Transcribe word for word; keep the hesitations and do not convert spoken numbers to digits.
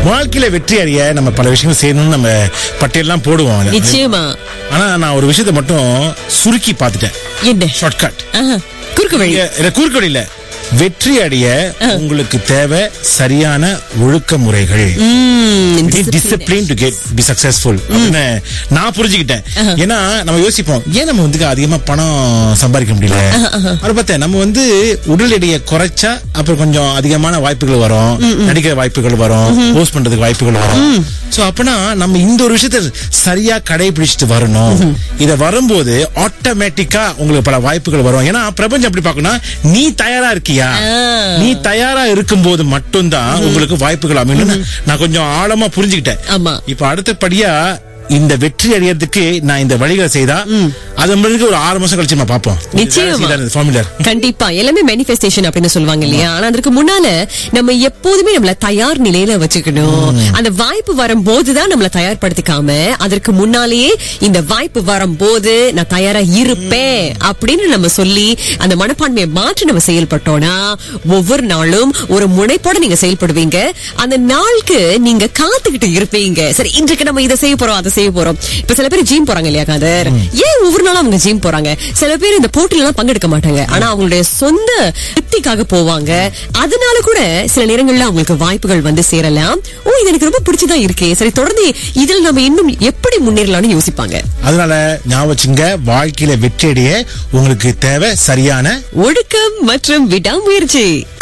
வாழ்க்கையில வெற்றி அடைய நம்ம பல விஷயங்கள் செய்யணும்னு நம்ம பட்டியலாம் போடுவோம். நிச்சயமா. ஆனா நான் ஒரு விஷயத்தை மட்டும் சுருக்கி பார்த்துட்டேன். என்ன? ஷார்ட்கட். குறுக்கு வழி. குறுக்கு வழியில வெற்றி அடைய உங்களுக்கு தேவை சரியான ஒழுக்க முறைகள். Discipline to get be successful அப்படின்னு நான் புரிஞ்சுக்கிட்டேன். ஏன்னா நம்ம யோசிப்போம், ஏன் நம்ம வந்து அதிகமா பணம் சம்பாதிக்க முடியல. அதை பார்த்தேன், நம்ம வந்து உடல் எடையை குறைச்சா அப்புறம் கொஞ்சம் அதிகமான வாய்ப்புகள் வரும், நடிக்கிற வாய்ப்புகள் வரும், போஸ்ட் பண்றதுக்கு வாய்ப்புகள் வரும். சோ அப்பனா நம்ம இந்த ஒரு விஷயத்த சரியா கடைபிடிச்சிட்டு வரணும். இத வரும்போது ஆட்டோமேட்டிக்கா உங்களுக்கு பல வாய்ப்புகள் வரும். ஏன்னா பிரபஞ்சம் எப்படி பார்க்கணும், நீ தயாரா இருக்கியா, நீ தயாரா இருக்கும் போது மட்டும்தான் உங்களுக்கு வாய்ப்புகள் அமையும். நான் கொஞ்சம் ஆழமா புரிஞ்சுக்கிட்டேன். இப்ப அடுத்தபடியா இந்த வெற்றி அடையறதுக்கு நான் இந்த வழிகளை செய்தா அது நம்மளுக்கு ஒரு ஆறு மாசம் கழிச்சு நம்ம பார்ப்போம். நிச்சயமா, கண்டிப்பா எல்லாமே மேனிஃபெஸ்டேஷன் அப்படின்னு சொல்லுவாங்க இல்லையா. ஆனா அதற்கு முன்னால நம்ம எப்போதுமே நம்மள தயார் நிலையில வச்சுக்கணும். அந்த வாய்ப்பு வரும்போதுதான் நம்மள தயார்படுத்திக்காம அதற்கு முன்னாலேயே இந்த வாய்ப்பு வரும்போது நான் தயாரா இருப்பேன் அப்படின்னு நம்ம சொல்லி அந்த மனப்பான்மையை மாற்றி நம்ம செயல்பட்டோம்னா ஒவ்வொரு நாளும் ஒரு முனைப்போட நீங்க செயல்படுவீங்க. அந்த நாளுக்கு நீங்க காத்துக்கிட்டு இருப்பீங்க. சரி, இன்றைக்கு நம்ம இதை செய்ய போறோம், அதை செய்ய போறோம். இப்ப சில பேர் ஜிம் போறாங்க இல்லையா காதர், ஏன் ஒவ்வொரு நாளும் அவங்க ஜிம் போறாங்க? சில பேர் இந்த போட்டியில எல்லாம் பங்கெடுக்க மாட்டாங்க, ஆனா அவங்களுடைய சொந்த திருப்திக்காக போவாங்க. அதனால கூட சில நேரங்கள்ல அவங்களுக்கு வாய்ப்புகள் வந்து சேரலாம். ஓ, இது எனக்கு ரொம்ப பிடிச்சதா இருக்கே, சரி தொடர்ந்து இதில் நம்ம இன்னும் எப்படி முன்னேறலாம்னு யோசிப்பாங்க. அதனால ஞாபகம், வாழ்க்கையில வெற்றி அடைய உங்களுக்கு தேவை சரியான ஒழுக்கம் மற்றும் விடாமுயற்சி.